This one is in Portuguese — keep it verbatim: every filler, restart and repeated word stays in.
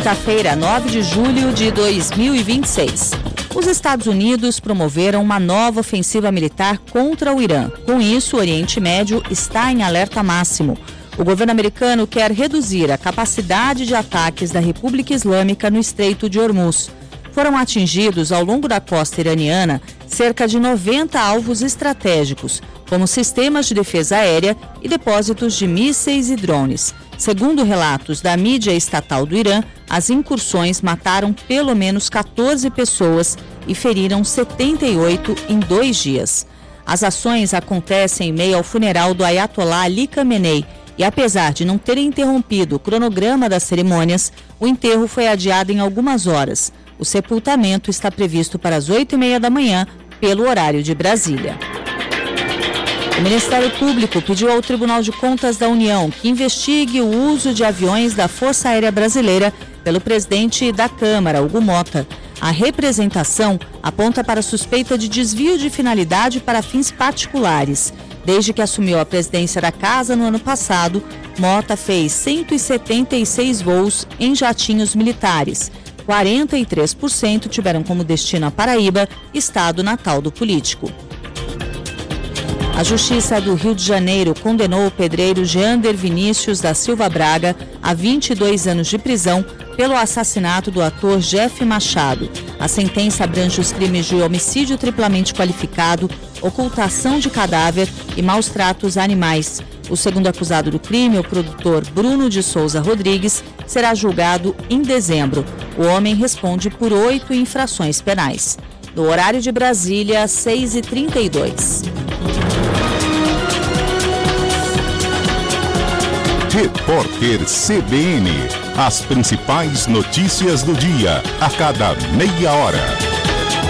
quinta-feira, nove de julho de dois mil e vinte e seis. Os Estados Unidos promoveram uma nova ofensiva militar contra o Irã. Com isso, o Oriente Médio está em alerta máximo. O governo americano quer reduzir a capacidade de ataques da República Islâmica no Estreito de Hormuz. Foram atingidos ao longo da costa iraniana cerca de noventa alvos estratégicos, como sistemas de defesa aérea e depósitos de mísseis e drones. Segundo relatos da mídia estatal do Irã, as incursões mataram pelo menos quatorze pessoas e feriram setenta e oito em dois dias. As ações acontecem em meio ao funeral do Ayatollah Ali Khamenei e, apesar de não terem interrompido o cronograma das cerimônias, o enterro foi adiado em algumas horas. O sepultamento está previsto para as oito e meia da manhã, pelo horário de Brasília. O Ministério Público pediu ao Tribunal de Contas da União que investigue o uso de aviões da Força Aérea Brasileira pelo presidente da Câmara, Hugo Mota. A representação aponta para suspeita de desvio de finalidade para fins particulares. Desde que assumiu a presidência da Casa no ano passado, Mota fez cento e setenta e seis voos em jatinhos militares. quarenta e três por cento tiveram como destino a Paraíba, estado natal do político. A Justiça do Rio de Janeiro condenou o pedreiro Jeander Vinícius da Silva Braga a vinte e dois anos de prisão pelo assassinato do ator Jeff Machado. A sentença abrange os crimes de homicídio triplamente qualificado, ocultação de cadáver e maus tratos a animais. O segundo acusado do crime, o produtor Bruno de Souza Rodrigues, será julgado em dezembro. O homem responde por oito infrações penais. No horário de Brasília, seis e trinta e dois. Repórter C B N. As principais notícias do dia, a cada meia hora.